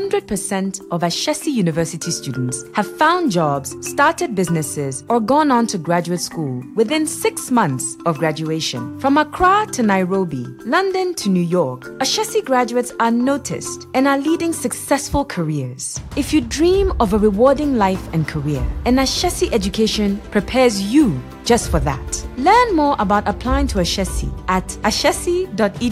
100% of Ashesi University students have found jobs, started businesses, or gone on to graduate school within 6 months of graduation. From Accra to Nairobi, London to New York, Ashesi graduates are noticed and are leading successful careers. If you dream of a rewarding life and career, an Ashesi education prepares you just for that. Learn more about applying to Ashesi at ashesi.edu.